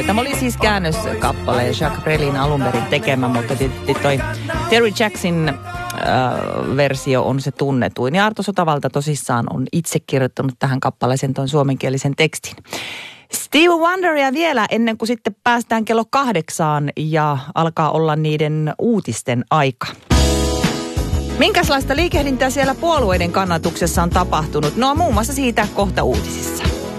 Tämä oli siis käännöskappale Jacques Brelin alun perin tekemä, mutta tietysti toi Terry Jacksin versio on se tunnetuin. Ja Arto Sotavalta tosissaan on itse kirjoittanut tähän kappaleeseen ton suomenkielisen tekstin. Stevie Wonderia vielä ennen kuin sitten päästään kello 8 ja alkaa olla niiden uutisten aika. Minkälaista liikehdintää siellä puolueiden kannatuksessa on tapahtunut? No muun muassa siitä kohta uutisissa.